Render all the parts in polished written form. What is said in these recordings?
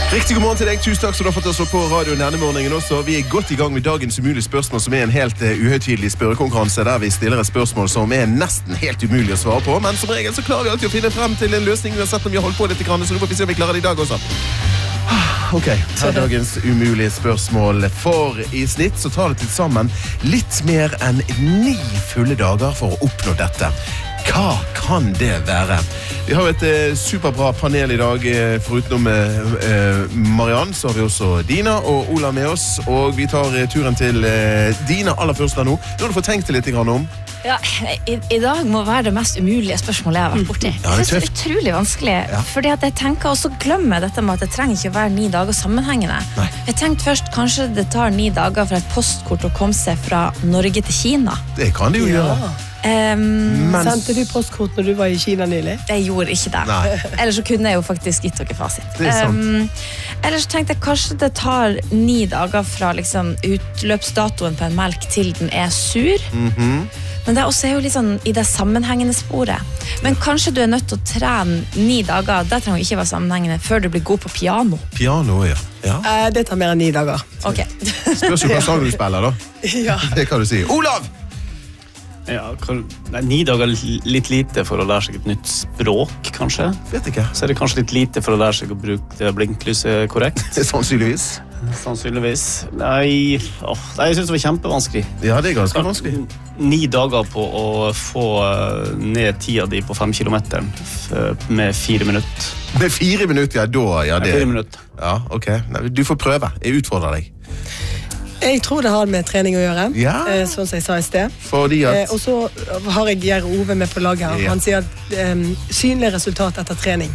Riktig god morgen til deg. Tusen takk for at du har fått oss på Radio Nærmorgen også. Vi godt I gang med dagens umulige spørsmål, som en helt uhøytidelig spørrekonkurranse, der vi stiller et spørsmål som nesten helt umulig å svare på, men som regel så klarer vi alltid å finne frem til en løsning uansett om vi har holdt på litt grann, så nå får vi se om vi klarer det I dag også. Ok, her dagens umulige spørsmål. For I snitt så tar det til sammen litt mer enn 9 fulle dager for å oppnå dette. Hva kan det være? Vi har et superbra panel I dag. Foruten Marianne, så har vi også Dina og Ola med oss. Og vi tar turen til Dina aller først nå. Nå har du fått tenkt litt om. Ja, I dag må være det mest umulige spørsmålet jeg har vært borti. Ja, det er utrolig vanskelig, fordi at jeg tenker også glemme dette med at det trenger ikke å være 9 dager sammenhengende. Nei. Jeg tenkte først, kanskje det tar 9 dager for et postkort å komme seg fra Norge til Kina. Det kan det jo gjøre. Sendte du postkort når du var I Kina nylig? Jeg gjorde ikke det. Ellers så kunne jeg jo faktisk gitt dere fasit. Det sant. Ellers så tenkte jeg kanskje det tar 9 dager fra liksom, utløpsdatoen på en melk til den sur. Men det også jo litt sånn I det sammenhengende sporet. Men kanskje du nødt til å trene 9 dager, det trenger ikke være sammenhengende, før du blir god på piano. Piano, ja. Det tar mer enn 9 dager. Ok. Spørs jo hva sang du spiller da. Ja. Det kan du si. Olav! Ja, 9 dager litt lite for å lære seg et nytt språk, kanskje. Vet ikke. Så det kanskje litt lite for å lære seg å bruke det blinklyset korrekt. Sannsynligvis. Sannsynligvis. Nei, jeg synes det var kjempevanskelig. Ja, det ganske vanskelig. 9 dager på å få ned tida di på 5 kilometer med 4 minutter. Med 4 minutter, ja, det. 4 minutter. Ja, ok. Du får prøve. Jeg utfordrer deg. Jeg tror det har med trening å gjøre, sånn som jeg sa I sted. Fordi at... Og så har jeg Gjerre Ove med på laget her. Han sier at synlig resultat etter trening.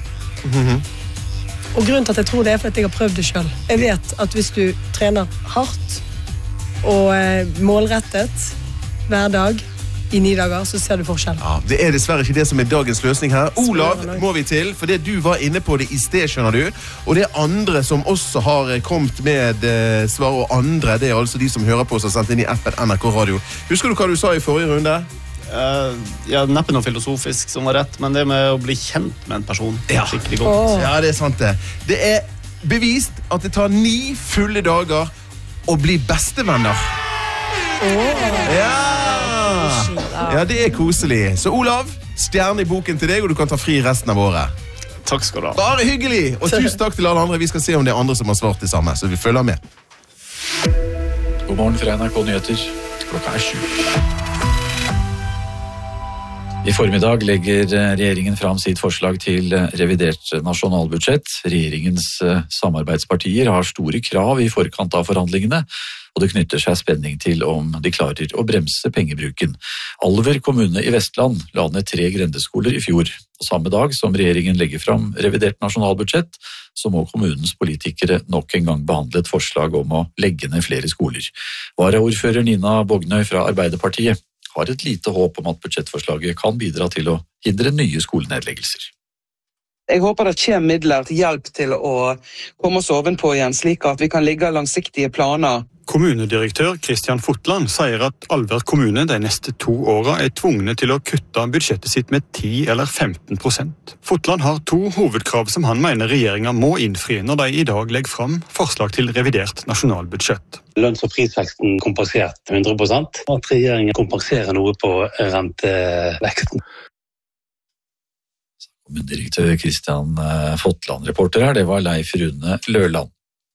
Og grunnen til at jeg tror det for at jeg har prøvd det selv. Jeg vet at hvis du trener hardt og målrettet hver dag I 9 dager, så ser du forskjell. Ja, det dessverre ikke det som dagens løsning her. Olav må vi til, for det du var inne på det I sted, skjønner du. Og det andre som også har kommet med svar, og andre, det altså de som hører på oss og sendt inn I appen NRK Radio. Husker du hva du sa I forrige runde? Neppe noe filosofisk som var rett, men det med å bli kjent med en person skikkelig godt. Ja, det sant det. Det bevist at det tar 9 fulle dager å bli bestevenner. Ja, det koselig. Så Olav, stjerne I boken til deg, og du kan ta fri resten av året. Takk skal du ha. Bare hyggelig, og tusen takk til alle andre. Vi skal se om det andre som har svart det samme, så vi følger med. God morgen fra NRK Nyheter. Klokka 7. I formiddag legger regjeringen fram sitt forslag til revidert nasjonalbudsjett. Regjeringens samarbeidspartier har store krav I forkant av forhandlingene, og det knytter seg spenning til om de klarer å bremse pengebruken. Alver kommune I Vestland la ned 3 grendeskoler I fjor. Og samme dag som regjeringen legger fram revidert nasjonalbudsjett, så må kommunens politikere nok en gang behandle et forslag om å legge ned flere skoler. Varaordfører Nina Bognøy fra Arbeiderpartiet har et lite håp om at budsjettforslaget kan bidra til å hindre nye skolenedleggelser. Jeg håper det kommer midler til hjelp til å komme oss ovenpå igjen, slik at vi kan ligge langsiktige planer. Kommunedirektør Kristian Fotland sier at Alver kommune de neste 2 årene tvungne til å kutte budsjettet sitt med 10 eller 15%. Fotland har 2 hovedkrav som han mener regjeringen må innfri når de I dag legger fram forslag til revidert nasjonalbudsjett. Lønns- og prisveksten kompensert 100%, og at regjeringen kompenserer noe på renteveksten. Kommunedirektør Kristian Fotland, reporter her, det var Leif Rune Løland.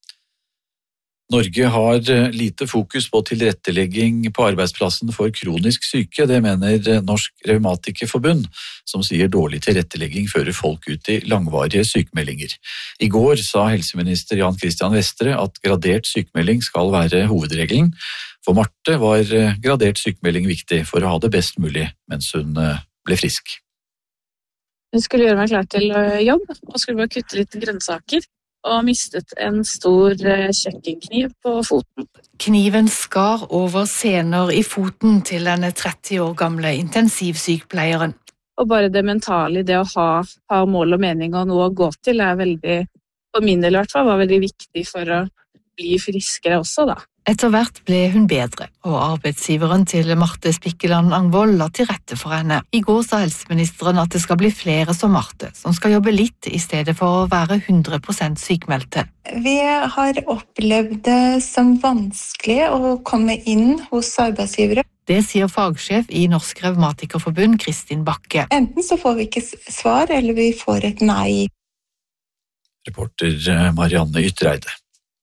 Norge har lite fokus på tilrettelegging på arbeidsplassen for kronisk syke, det mener Norsk Reumatikerforbund, som sier dårlig tilrettelegging fører folk ut I langvarige sykmeldinger. I går sa helseminister Jan Christian Vestre at gradert sykmelding skal være hovedregelen. For Marte var gradert sykmelding viktig for å ha det best mulig mens hun ble frisk. Hun skulle gjøre meg klar til jobb, og skulle bare kutte litt grønnsaker. Og mistet en stor kjøkkenkniv på foten. Kniven skar over sener I foten til denne 30 år gamle intensivsykepleieren. Og bare det mentale, det å ha mål og mening og noe å gå til, veldig, for min del I hvert fall, var veldig viktig for å bli friskere også da. Etter hvert ble hun bedre, og arbeidsgiveren til Marte Spikkeland Angvold la til rette for henne. I går sa helseministeren at det skal bli flere som Marte, som skal jobbe litt i stedet for å være 100% sykmeldte. Vi har opplevd det som vanskelig å komme inn hos arbeidsgivere. Det sier fagsjef i Norsk Revmatikerforbund, Kristin Bakke. Enten så får vi ikke svar, eller vi får et nei. Reporter Marianne Ytreide.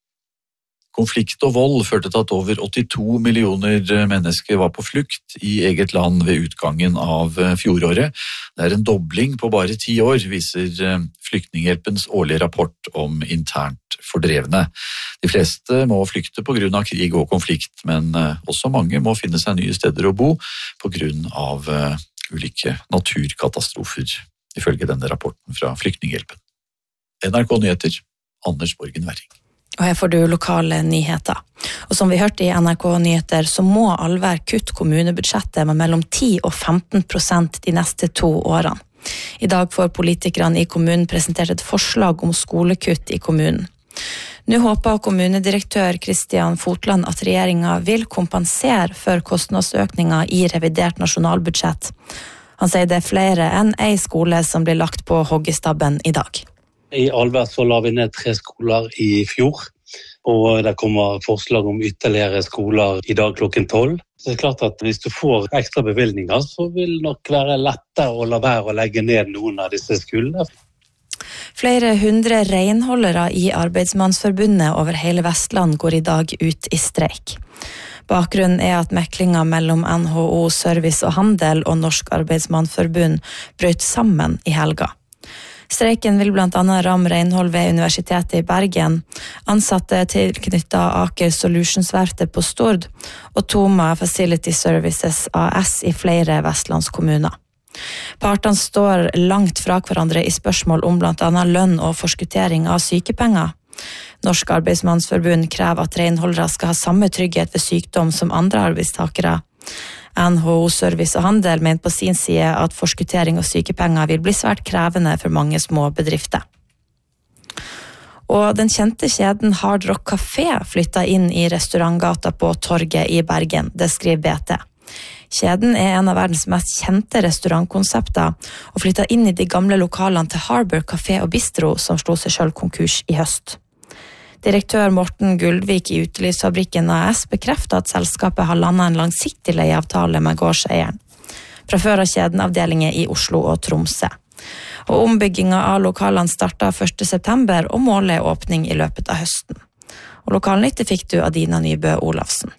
Konflikt og vold førte til at over 82 millioner mennesker var på flukt i eget land ved utgangen av fjoråret. Det en dobling på bare 10 år, viser Flyktninghjelpens årlige rapport om internt fordrevne. De fleste må flykte på grunn av krig og konflikt, men også mange må finne seg nye steder å bo på grunn av ulike naturkatastrofer, ifølge denne rapporten fra Flyktninghjelpen. NRK Nyheter, Anders Borgen Werring. Og her får du lokale nyheter. Og som vi hørte i NRK Nyheter, så må Alvær kutte kommunebudsjettet med mellom 10 og 15% de neste 2 årene. I dag får politikerne i kommunen presentert et forslag om skolekutt i kommunen. Nå håper kommunedirektør Kristian Fotland at regjeringen vil kompensere for kostnadsøkninger i revidert nasjonalbudsjett. Han sier det flere enn en skole som blir lagt på hoggestabben i dag. I Alvær så la vi ned 3 skoler i fjor, og det kommer forslag om ytterligere skoler i dag klokken 12. Så det klart at hvis du får ekstra bevilgninger, så vil det nok være lettere å la være å legge ned noen av disse skolene. Flere 100 renholdere i Arbeidsmannsforbundet over hele Vestland går i dag ut i streik. Bakgrunnen at meklinga mellom NHO Service og Handel og Norsk Arbeidsmannsforbund brøt sammen i helga. Streiken vil blant annet ramme renhold ved Universitetet i Bergen, ansatte tilknyttet Aker Solutions-verftet på Stord og Toma Facility Services AS i flere vestlandskommuner. Partene står langt fra hverandre i spørsmål om blant annet lønn og forskuttering av sykepenger. Norsk Arbeidsmannsforbund krever at renholdere skal ha samme trygghet ved sykdom som andre arbeidstakere. NHO Service og Handel mener på sin side at forskuttering av sykepenger vil bli svært krevende for mange små bedrifter. Og den kjente kjeden Hard Rock Café flyttet inn i restaurantgata på Torget i Bergen, det skriver BT. Kjeden en av verdens mest kjente restaurantkonsepter og flyttet inn i de gamle lokalene til Harbour Café og Bistro som slo seg selv konkurs i høst. Direktør Morten Guldvik i Utelivsfabrikken AS bekrefter at selskapet har landet en langsiktig leieavtale med gårdseieren. Fra før av kjeden avdelinger i Oslo og Tromsø. Og ombygginga av lokalene startet 1. september og målet åpning i løpet av høsten. Og lokalnytte fikk du av Dina Nybø Olafsen.